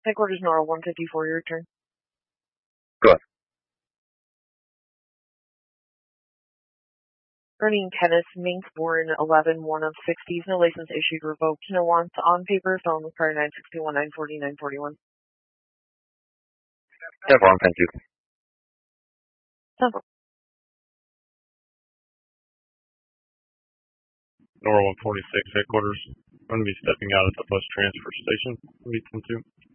Headquarters Nora 154, your turn. Go ahead. Earning Kenneth Mink, born 11/1 of 60s, no license issued, revoked, no wants, on paper, phone with prior 961, 940, 941. Yeah, fine, thank you. Simple. Nora 146 headquarters. I'm going to be stepping out at the bus transfer station. Meet them too.